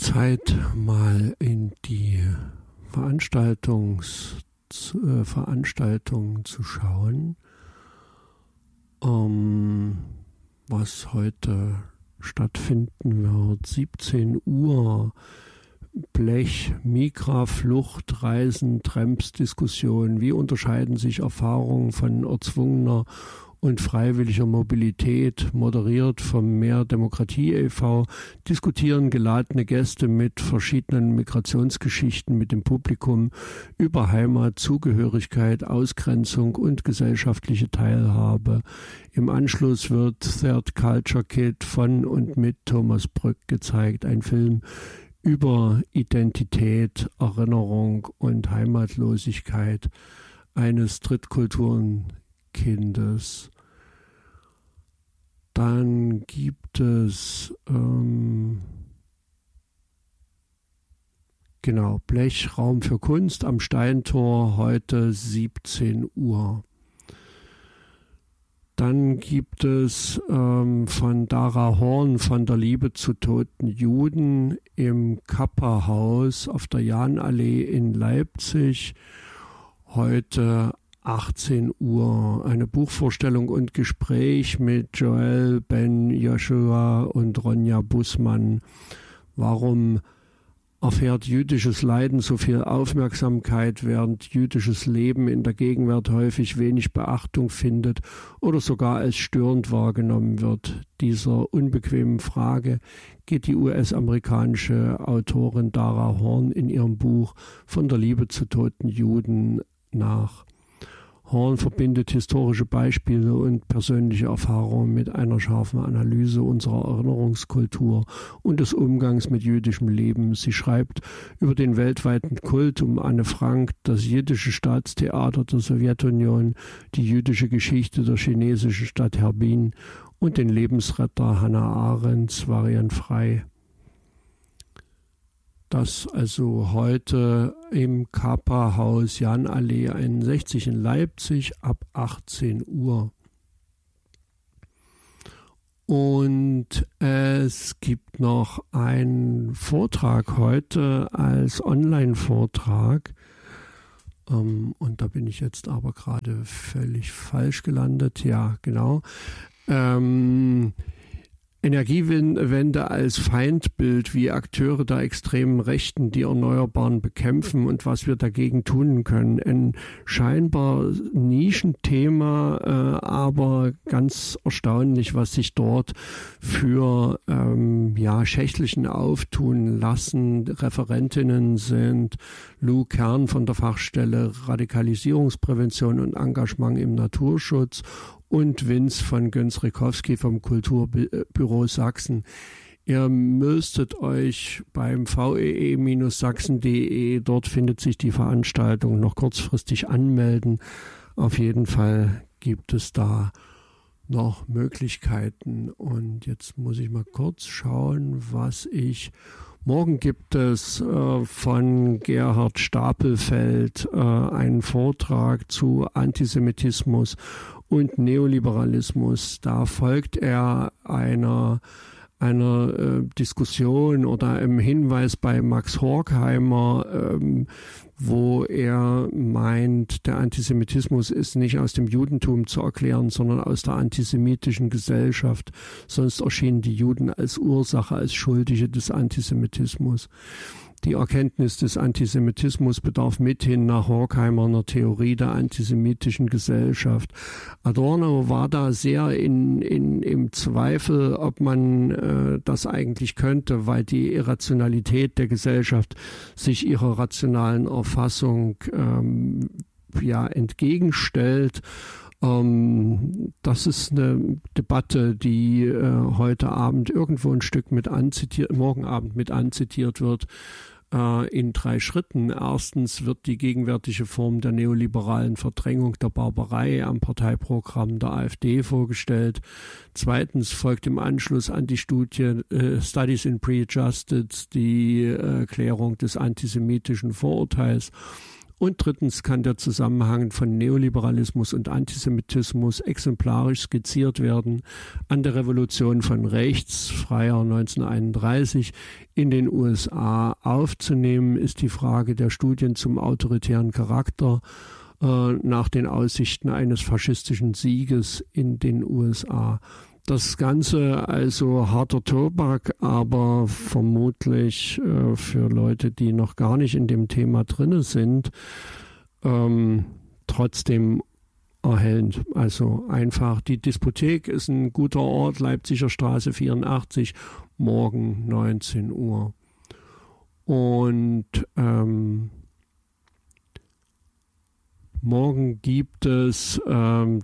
Zeit, mal in die Veranstaltung zu schauen, was heute stattfinden wird. 17 Uhr, Blech, Migra, Flucht, Reisen, Tramps, Diskussion. Wie unterscheiden sich Erfahrungen von erzwungener und freiwilliger Mobilität, moderiert vom Mehr Demokratie e.V., diskutieren geladene Gäste mit verschiedenen Migrationsgeschichten mit dem Publikum über Heimat, Zugehörigkeit, Ausgrenzung und gesellschaftliche Teilhabe. Im Anschluss wird Third Culture Kit von und mit Thomas Brück gezeigt, ein Film über Identität, Erinnerung und Heimatlosigkeit eines Drittkulturenkindes. Dann gibt es Blech, Raum für Kunst am Steintor, heute 17 Uhr. Dann gibt es von Dara Horn von der Liebe zu toten Juden im Kappa-Haus auf der Jahnallee in Leipzig, heute 18 Uhr, eine Buchvorstellung und Gespräch mit Joel Ben Joshua und Ronja Bussmann. Warum erfährt jüdisches Leiden so viel Aufmerksamkeit, während jüdisches Leben in der Gegenwart häufig wenig Beachtung findet oder sogar als störend wahrgenommen wird? Dieser unbequemen Frage geht die US-amerikanische Autorin Dara Horn in ihrem Buch Von der Liebe zu toten Juden nach. Horn verbindet historische Beispiele und persönliche Erfahrungen mit einer scharfen Analyse unserer Erinnerungskultur und des Umgangs mit jüdischem Leben. Sie schreibt über den weltweiten Kult um Anne Frank, das jiddische Staatstheater der Sowjetunion, die jüdische Geschichte der chinesischen Stadt Harbin und den Lebensretter Hannah Arendts, Varian Frei. Das also heute im Kappa-Haus Jahnallee 61 in Leipzig ab 18 Uhr. Und es gibt noch einen Vortrag heute als Online-Vortrag. Und da bin ich jetzt aber gerade völlig falsch gelandet. Ja, genau. Energiewende als Feindbild, wie Akteure der extremen Rechten die Erneuerbaren bekämpfen und was wir dagegen tun können. Ein scheinbar Nischenthema, aber ganz erstaunlich, was sich dort für Schächtlichen auftun lassen. Referentinnen sind Lou Kern von der Fachstelle Radikalisierungsprävention und Engagement im Naturschutz und Vince von Göns-Rikowski vom Kulturbüro Sachsen. Ihr müsstet euch beim vee-sachsen.de, dort findet sich die Veranstaltung, noch kurzfristig anmelden. Auf jeden Fall gibt es da noch Möglichkeiten. Und jetzt muss ich mal kurz schauen, morgen gibt es von Gerhard Stapelfeld einen Vortrag zu Antisemitismus und Neoliberalismus. Da folgt er einer Diskussion oder einem Hinweis bei Max Horkheimer, wo er meint, der Antisemitismus ist nicht aus dem Judentum zu erklären, sondern aus der antisemitischen Gesellschaft. Sonst erschienen die Juden als Ursache, als Schuldige des Antisemitismus. Die Erkenntnis des Antisemitismus bedarf mithin nach Horkheimer einer Theorie der antisemitischen Gesellschaft. Adorno war da sehr im Zweifel, ob man das eigentlich könnte, weil die Irrationalität der Gesellschaft sich ihrer rationalen Erfassung entgegenstellt. Das ist eine Debatte, die heute Abend irgendwo ein Stück morgen Abend mit anzitiert wird, in 3 Schritten. Erstens wird die gegenwärtige Form der neoliberalen Verdrängung der Barbarei am Parteiprogramm der AfD vorgestellt. Zweitens folgt im Anschluss an die Studie Studies in Pre-Justice die Klärung des antisemitischen Vorurteils. Und drittens kann der Zusammenhang von Neoliberalismus und Antisemitismus exemplarisch skizziert werden an der Revolution von rechts, Freier 1931, in den USA. Aufzunehmen ist die Frage der Studien zum autoritären Charakter nach den Aussichten eines faschistischen Sieges in den USA. Das Ganze also harter Tobak, aber vermutlich für Leute, die noch gar nicht in dem Thema drin sind, trotzdem erhellend. Also einfach, die Diskothek ist ein guter Ort, Leipziger Straße 84, morgen 19 Uhr. Und morgen gibt es auch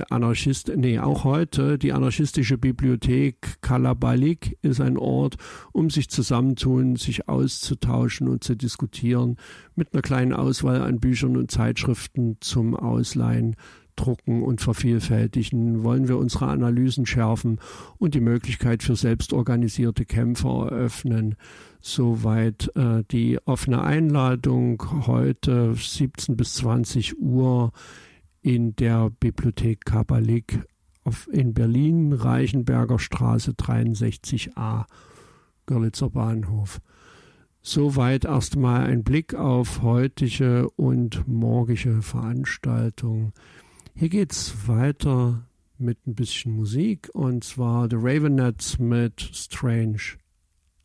heute die anarchistische Bibliothek Kalabalik ist ein Ort, um sich zusammentun, sich auszutauschen und zu diskutieren mit einer kleinen Auswahl an Büchern und Zeitschriften zum Ausleihen, Drucken und Vervielfältigen. Wollen wir unsere Analysen schärfen und die Möglichkeit für selbstorganisierte Kämpfer eröffnen. Soweit die offene Einladung heute 17 bis 20 Uhr in der Bibliothek Kalabalik in Berlin, Reichenberger Straße 63a, Görlitzer Bahnhof. Soweit erstmal ein Blick auf heutige und morgige Veranstaltungen. Hier geht's weiter mit ein bisschen Musik, und zwar The Ravenettes mit Strange.